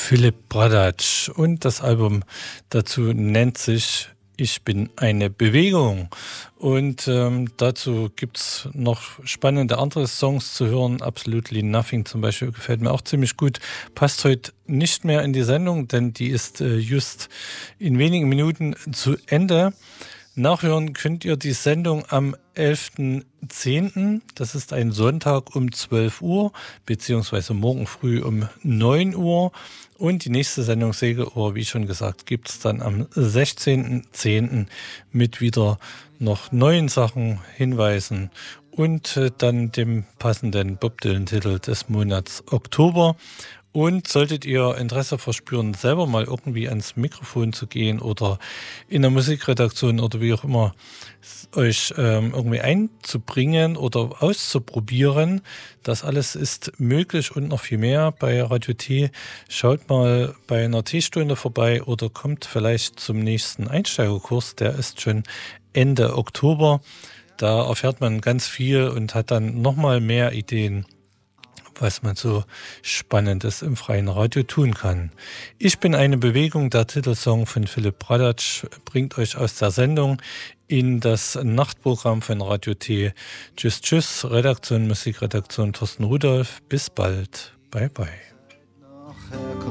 Philipp Bradatsch und das Album dazu nennt sich Ich bin eine Bewegung. Und dazu gibt es noch spannende andere Songs zu hören. Absolutely Nothing zum Beispiel gefällt mir auch ziemlich gut. Passt heute nicht mehr in die Sendung, denn die ist just in wenigen Minuten zu Ende. Nachhören könnt ihr die Sendung am 11.10., das ist ein Sonntag um 12 Uhr, beziehungsweise morgen früh um 9 Uhr. Und die nächste Sendung Segelohr, wie schon gesagt, gibt es dann am 16.10. mit wieder noch neuen Sachen, Hinweisen und dann dem passenden Bob Dylan-Titel des Monats Oktober. Und solltet ihr Interesse verspüren, selber mal irgendwie ans Mikrofon zu gehen oder in der Musikredaktion oder wie auch immer euch irgendwie einzubringen oder auszuprobieren, das alles ist möglich und noch viel mehr bei Radio T. Schaut mal bei einer T-Stunde vorbei oder kommt vielleicht zum nächsten Einsteigerkurs, der ist schon Ende Oktober. Da erfährt man ganz viel und hat dann nochmal mehr Ideen, was man so Spannendes im freien Radio tun kann. Ich bin eine Bewegung, der Titelsong von Philipp Bradatsch bringt euch aus der Sendung in das Nachtprogramm von Radio T. Tschüss, tschüss, Redaktion, Musikredaktion Thorsten Rudolph. Bis bald. Bye, bye.